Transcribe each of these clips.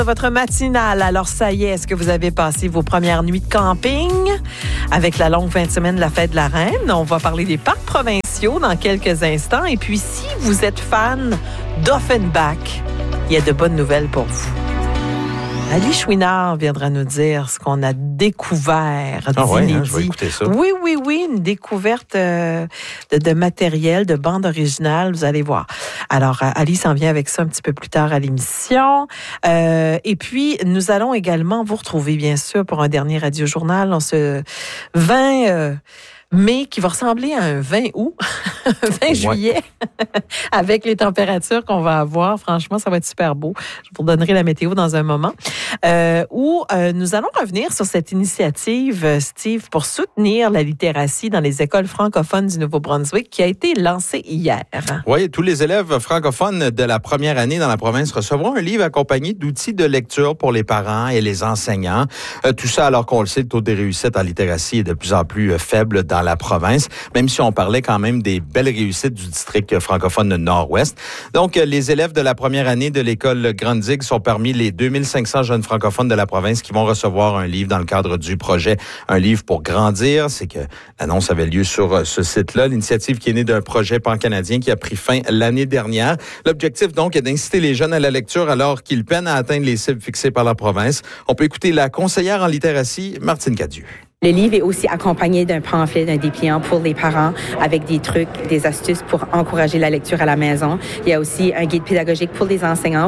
Votre matinale, alors ça y est, est-ce que vous avez passé vos premières nuits de camping avec la longue fin de semaine de la fête de la Reine? On va parler des parcs provinciaux dans quelques instants. Et puis, si vous êtes fan d'Offenbach, il y a de bonnes nouvelles pour vous. Ali Chouinard viendra nous dire ce qu'on a découvert d'inédit. Je vais écouter ça. Oui, une découverte de matériel, de bande originale, vous allez voir. Alors, Ali s'en vient avec ça un petit peu plus tard à l'émission. Et puis, nous allons également vous retrouver, bien sûr, pour un dernier radiojournal en ce 20 mai, qui va ressembler à un 20 août, 20 juillet, avec les températures qu'on va avoir. Franchement, ça va être super beau. Je vous donnerai la météo dans un moment. Où nous allons revenir sur cette initiative, Steve, pour soutenir la littératie dans les écoles francophones du Nouveau-Brunswick, qui a été lancée hier. Oui, tous les élèves francophones de la première année dans la province recevront un livre accompagné d'outils de lecture pour les parents et les enseignants. Tout ça alors qu'on le sait, le taux de réussite en littératie est de plus en plus faible dans la province, même si on parlait quand même des belles réussites du district francophone de Nord-Ouest. Donc, les élèves de la première année de l'école Grande-Digue sont parmi les 2500 jeunes francophones de la province qui vont recevoir un livre dans le cadre du projet Un livre pour grandir. C'est que l'annonce avait lieu sur ce site-là. L'initiative qui est née d'un projet pan-canadien qui a pris fin l'année dernière. L'objectif, donc, est d'inciter les jeunes à la lecture alors qu'ils peinent à atteindre les cibles fixées par la province. On peut écouter la conseillère en littératie, Martine Cadieux. Le livre est aussi accompagné d'un pamphlet, d'un dépliant pour les parents avec des trucs, des astuces pour encourager la lecture à la maison. Il y a aussi un guide pédagogique pour les enseignants.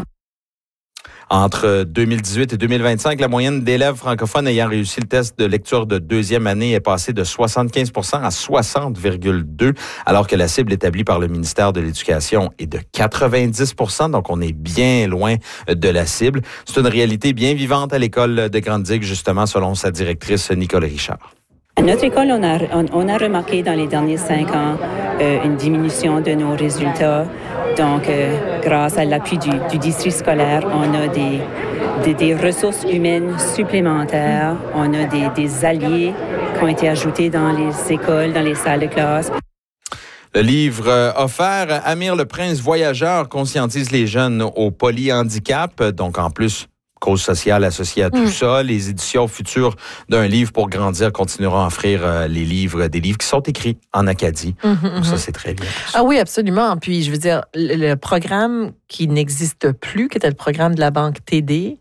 Entre 2018 et 2025, la moyenne d'élèves francophones ayant réussi le test de lecture de deuxième année est passée de 75 à 60,2 alors que la cible établie par le ministère de l'Éducation est de 90 donc on est bien loin de la cible. C'est une réalité bien vivante à l'école de Grande-Digue, justement, selon sa directrice Nicole Richard. À notre école, on a remarqué dans les derniers 5 ans une diminution de nos résultats. Donc, grâce à l'appui du district scolaire, on a des ressources humaines supplémentaires. On a des alliés qui ont été ajoutés dans les écoles, dans les salles de classe. Le livre offert, Amir le Prince Voyageur, conscientise les jeunes au polyhandicap. Donc, en plus, cause sociale associée à tout ça. Les éditions futures d'un livre pour grandir continueront à offrir des livres qui sont écrits en Acadie. Donc ça, c'est très bien. Ah oui, absolument. Puis, je veux dire, le programme qui n'existe plus, qui était le programme de la Banque TD,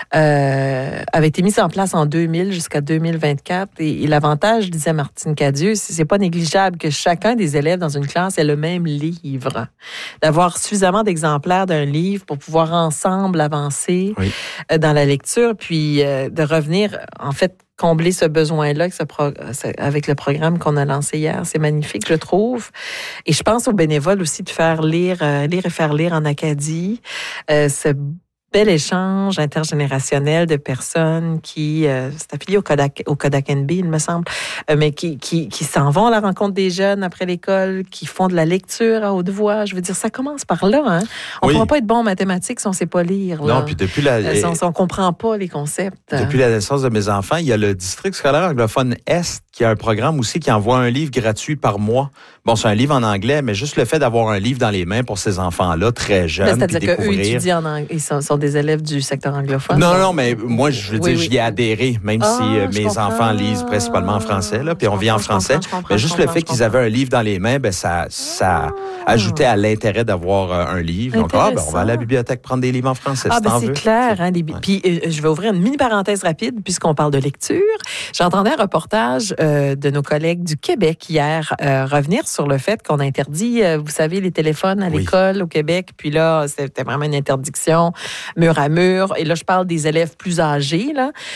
avait été mis en place en 2000 jusqu'à 2024. Et l'avantage, disait Martine Cadieux, c'est pas négligeable que chacun des élèves dans une classe ait le même livre. D'avoir suffisamment d'exemplaires d'un livre pour pouvoir ensemble avancer dans la lecture, puis de revenir, en fait, combler ce besoin-là avec le programme qu'on a lancé hier. C'est magnifique, je trouve. Et je pense aux bénévoles aussi de faire lire et faire lire en Acadie. Ce bel échange intergénérationnel de personnes qui, c'est affilié au Kodak NB, il me semble, mais qui s'en vont à la rencontre des jeunes après l'école, qui font de la lecture à haute voix. Je veux dire, ça commence par là, hein. On ne pourra pas être bon en mathématiques si on ne sait pas lire. Là. Non, puis depuis on ne comprend pas les concepts. Depuis la naissance de mes enfants, il y a le district scolaire anglophone Est qui a un programme aussi qui envoie un livre gratuit par mois. Bon, c'est un livre en anglais, mais juste le fait d'avoir un livre dans les mains pour ces enfants-là, très jeunes, c'est-à-dire qu'eux étudient en anglais, ils sont des élèves du secteur anglophone. Non, mais moi, je veux dire, j'y ai adhéré, même si mes enfants lisent principalement en français, là, puis on vit en français. Mais juste le fait qu'ils avaient un livre dans les mains, ben ça ajoutait à l'intérêt d'avoir un livre. Donc, on va à la bibliothèque prendre des livres en français, si t'en veux. C'est clair. Hein, puis, je vais ouvrir une mini-parenthèse rapide, puisqu'on parle de lecture. J'entendais un reportage de nos collègues du Québec hier revenir sur le fait qu'on interdit, vous savez, les téléphones à l'école au Québec. Puis là, c'était vraiment une interdiction mur à mur. Et là, je parle des élèves plus âgés,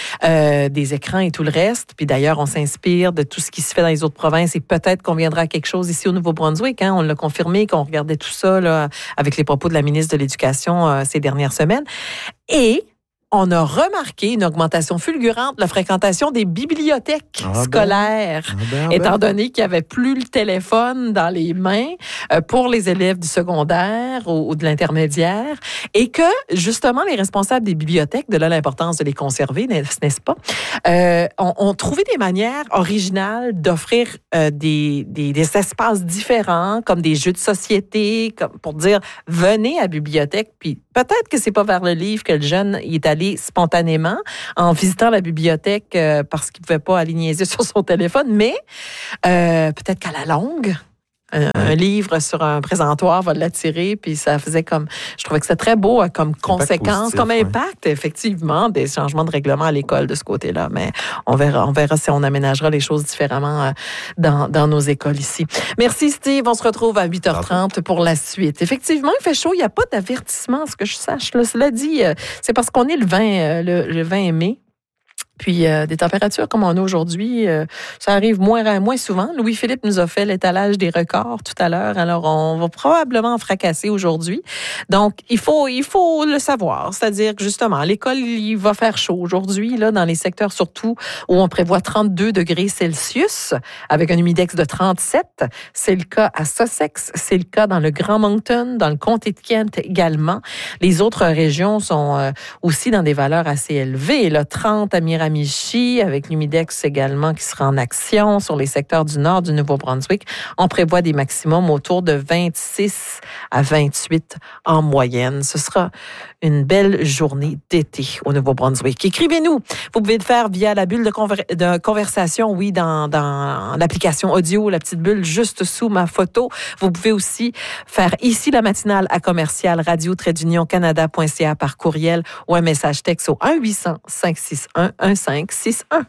là, des écrans et tout le reste. Puis d'ailleurs, on s'inspire de tout ce qui se fait dans les autres provinces et peut-être qu'on viendra à quelque chose ici au Nouveau-Brunswick. Hein, on l'a confirmé qu'on regardait tout ça là, avec les propos de la ministre de l'Éducation ces dernières semaines. Et on a remarqué une augmentation fulgurante de la fréquentation des bibliothèques scolaires, étant donné qu'il n'y avait plus le téléphone dans les mains pour les élèves du secondaire ou de l'intermédiaire, et que, justement, les responsables des bibliothèques, de là l'importance de les conserver, n'est-ce pas, ont trouvé des manières originales d'offrir des espaces différents, comme des jeux de société, comme pour dire, venez à la bibliothèque, puis peut-être que c'est pas vers le livre que le jeune est allé aller spontanément en visitant la bibliothèque parce qu'il ne pouvait pas aller niaiser sur son téléphone, mais peut-être qu'à la longue, un livre sur un présentoir va l'attirer, puis ça faisait comme... Je trouvais que c'était très beau comme conséquence, comme impact, effectivement, des changements de règlement à l'école de ce côté-là. Mais on verra si on aménagera les choses différemment dans nos écoles ici. Merci, Steve. On se retrouve à 8h30 pour la suite. Effectivement, il fait chaud. Il n'y a pas d'avertissement, à ce que je sache. Là, cela dit, c'est parce qu'on est le 20 mai. Puis des températures comme on a aujourd'hui, ça arrive moins souvent. Louis-Philippe nous a fait l'étalage des records tout à l'heure, alors on va probablement en fracasser aujourd'hui. Donc, il faut le savoir, c'est-à-dire que justement, à l'école, il va faire chaud aujourd'hui, là, dans les secteurs surtout où on prévoit 32 degrés Celsius, avec un humidex de 37. C'est le cas à Sussex, c'est le cas dans le Grand Moncton, dans le comté de Kent également. Les autres régions sont aussi dans des valeurs assez élevées. Là, 30 à Miramichi, avec l'humidex également qui sera en action sur les secteurs du nord du Nouveau-Brunswick. On prévoit des maximums autour de 26 à 28 en moyenne. Ce sera une belle journée d'été au Nouveau-Brunswick. Écrivez-nous. Vous pouvez le faire via la bulle de conversation, oui, dans l'application audio, la petite bulle juste sous ma photo. Vous pouvez aussi faire ici la matinale à commercial radio-canada.ca par courriel ou un message texte au 1-800-561-1561.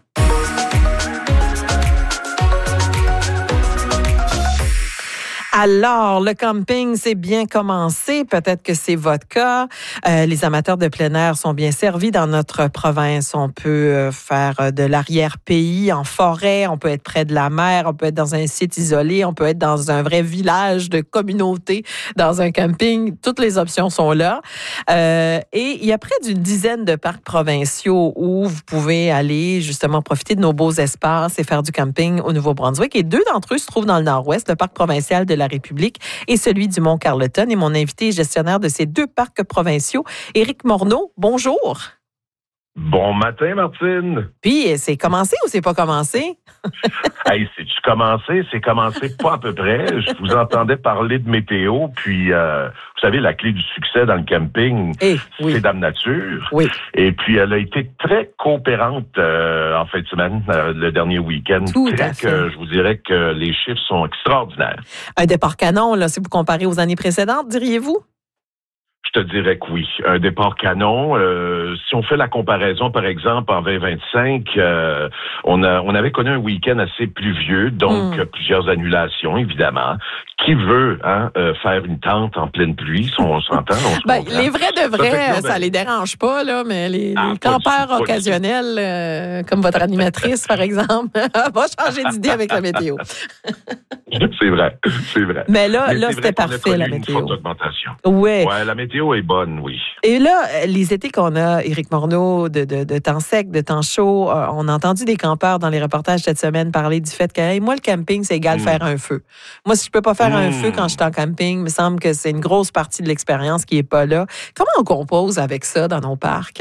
Alors, le camping, c'est bien commencé. Peut-être que c'est votre cas. Les amateurs de plein air sont bien servis dans notre province. On peut faire de l'arrière-pays en forêt. On peut être près de la mer. On peut être dans un site isolé. On peut être dans un vrai village de communauté, dans un camping. Toutes les options sont là. Et il y a près d'une dizaine de parcs provinciaux où vous pouvez aller justement profiter de nos beaux espaces et faire du camping au Nouveau-Brunswick. Et 2 d'entre eux se trouvent dans le nord-ouest, le parc provincial de la République et celui du Mont-Carleton. Et mon invité gestionnaire de ces 2 parcs provinciaux, Éric Morneau. Bonjour. Bon matin, Martine. Puis, c'est commencé ou c'est pas commencé? Hey, c'est-tu commencé? C'est commencé pas à peu près. Je vous entendais parler de météo, puis vous savez, la clé du succès dans le camping, c'est Dame Nature. Oui. Et puis, elle a été très coopérante en fin de semaine, le dernier week-end. Tout à fait. Je vous dirais que les chiffres sont extraordinaires. Un départ canon, là, si vous comparez aux années précédentes, diriez-vous? Je te dirais que oui. Un départ canon. Si on fait la comparaison, par exemple, en 2025, on avait connu un week-end assez pluvieux, donc plusieurs annulations, évidemment. Qui veut faire une tente en pleine pluie? On s'entend, on se comprend. Les vrais de vrais, ça les dérange pas, là, mais les campeurs occasionnels, comme votre animatrice, par exemple, va changer d'idée avec la météo. C'est vrai. Mais là c'était parfait, la météo. Une forte augmentation. Ouais, la météo est bonne, oui. Et là, les étés qu'on a, Éric Morneau, de temps sec, de temps chaud, on a entendu des campeurs dans les reportages cette semaine parler du fait que hey, moi, le camping, c'est égal faire un feu. Moi, si je peux pas faire un feu quand je suis en camping, il me semble que c'est une grosse partie de l'expérience qui est pas là. Comment on compose avec ça dans nos parcs?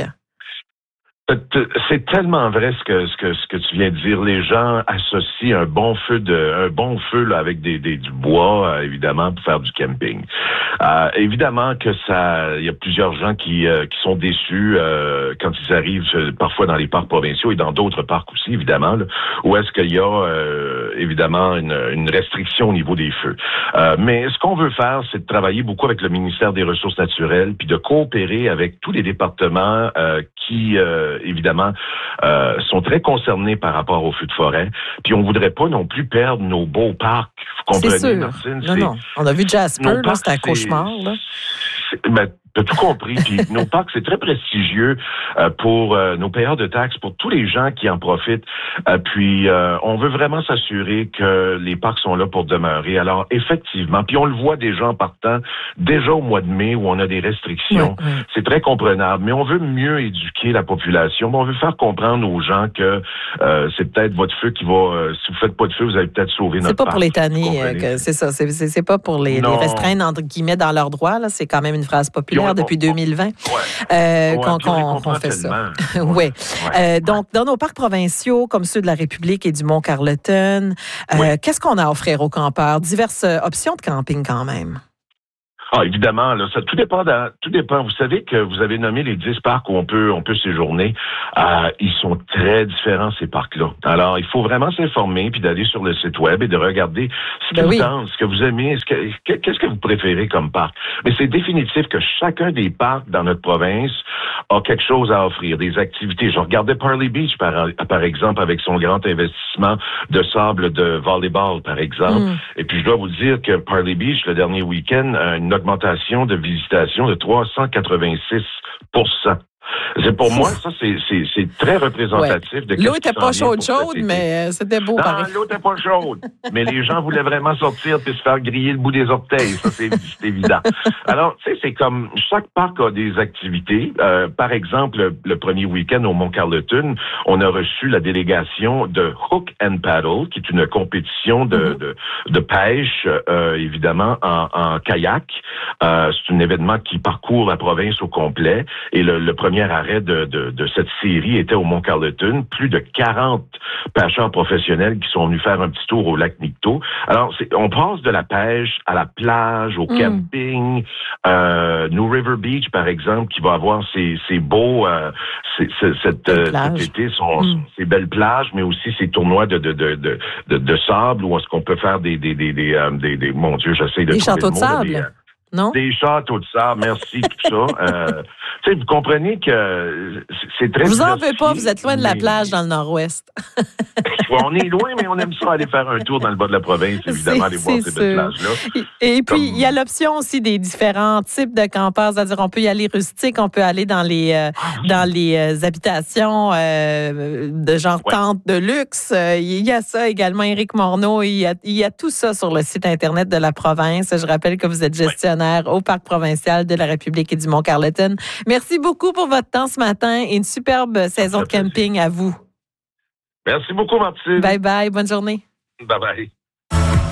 C'est tellement vrai ce que tu viens de dire. Les gens associent un bon feu là, avec du bois, évidemment, pour faire du camping. Évidemment que il y a plusieurs gens qui sont déçus quand ils arrivent parfois dans les parcs provinciaux et dans d'autres parcs aussi, évidemment, là, où est-ce qu'il y a évidemment une restriction au niveau des feux. Mais ce qu'on veut faire, c'est de travailler beaucoup avec le ministère des Ressources naturelles, puis de coopérer avec tous les départements qui évidemment, sont très concernés par rapport aux feux de forêt. Puis on voudrait pas non plus perdre nos beaux parcs. Vous comprenez, c'est sûr. Martine? Non. On a vu Jasper, là, c'était un cauchemar. Là. T'as tout compris. Puis nos parcs, c'est très prestigieux pour nos payeurs de taxes, pour tous les gens qui en profitent. Puis on veut vraiment s'assurer que les parcs sont là pour demeurer. Alors effectivement, puis on le voit déjà en partant, déjà au mois de mai où on a des restrictions. Oui. C'est très comprenable. Mais on veut mieux éduquer la population. On veut faire comprendre aux gens que c'est peut-être votre feu qui va. Si vous faites pas de feu, vous allez peut-être sauver notre parc. C'est pas pour les tanner, c'est ça. C'est pas pour les restreindre entre guillemets dans leurs droits. Là, c'est quand même une phrase populaire depuis 2020 qu'on fait ça. Oui. Donc, dans nos parcs provinciaux, comme ceux de la République et du Mont-Carleton, qu'est-ce qu'on a à offrir aux campeurs? Diverses options de camping quand même. Ah, évidemment, là, ça tout dépend. Tout dépend. Vous savez que vous avez nommé les 10 parcs où on peut séjourner. Ils sont très différents, ces parcs-là. Alors, il faut vraiment s'informer puis d'aller sur le site web et de regarder ce qui vous tente, ce que vous aimez, qu'est-ce que vous préférez comme parc. Mais c'est définitif que chacun des parcs dans notre province a quelque chose à offrir, des activités. Je regardais Parley Beach, par exemple, avec son grand investissement de sable de volleyball, par exemple. Et puis, je dois vous dire que Parley Beach, le dernier week-end, a une augmentation de visitation de 386 Pour moi, ça, c'est très représentatif de l'eau était pas chaude, mais c'était beau, pareil. Non, l'eau était pas chaude. Mais les gens voulaient vraiment sortir et se faire griller le bout des orteils. Ça, c'est évident. Alors, tu sais, c'est comme chaque parc a des activités. Par exemple, le premier week-end au Mont-Carleton, on a reçu la délégation de Hook and Paddle, qui est une compétition de pêche, évidemment, en kayak. C'est un événement qui parcourt la province au complet. Et le premier arrêt de cette série était au Mont-Carleton. Plus de 40 pêcheurs professionnels qui sont venus faire un petit tour au lac Nicto. Alors, on passe de la pêche à la plage, au camping. New River Beach, par exemple, qui va avoir ces beaux... cet été, ces belles plages, mais aussi ces tournois de sable où est-ce qu'on peut faire des mon Dieu, j'essaie de trouver le mot. Des châteaux de sable. Non? Des châteaux de sable, merci, tout ça. Tu sais, vous comprenez que c'est très... Vous en faites pas, vous êtes loin de la plage dans le nord-ouest. On est loin, mais on aime ça aller faire un tour dans le bas de la province, évidemment, aller voir ces belles plages-là. Et puis, il y a l'option aussi des différents types de campeurs, c'est-à-dire on peut y aller rustique, on peut aller dans les habitations de genre tente de luxe. Il y a ça également, Éric Morneau, il y a tout ça sur le site Internet de la province. Je rappelle que vous êtes gestionnaire au Parc provincial de la République et du Mont-Carleton. Merci beaucoup pour votre temps ce matin et une superbe saison de camping à vous. Merci beaucoup, Martine. Bye bye, bonne journée. Bye bye.